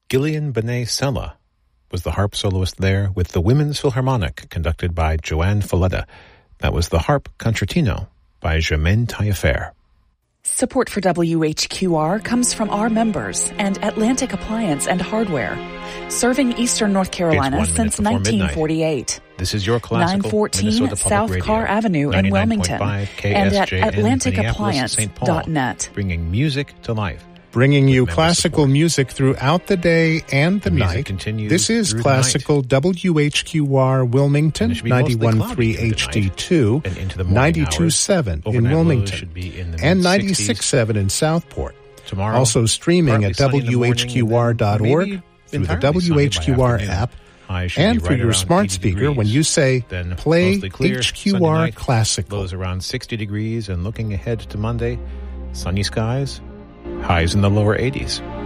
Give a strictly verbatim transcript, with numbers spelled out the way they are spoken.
Gillian Benet Sella was the harp soloist there with the Women's Philharmonic, conducted by Joanne Falletta. That was the Harp Concertino by Germaine Taillefer. Support for W H Q R comes from our members and Atlantic Appliance and Hardware, serving Eastern North Carolina since nineteen forty-eight. This is your classical nine fourteen Minnesota Public South Radio, Carr Avenue in Wilmington, and at atlantic appliance dot net. Bringing music to life. Bringing you classical support. music throughout the day and the, the night. This is Classical W H Q R Wilmington, ninety-one point three H D two, ninety-two point seven in Wilmington, in and ninety-six point seven in Southport. Tomorrow, also streaming at W H Q R dot org through the W H Q R app, and through right your smart speaker degrees. When you say, then play clear, H Q R night, Classical. Lows around sixty degrees, and looking ahead to Monday, sunny skies, highs in the lower eighties.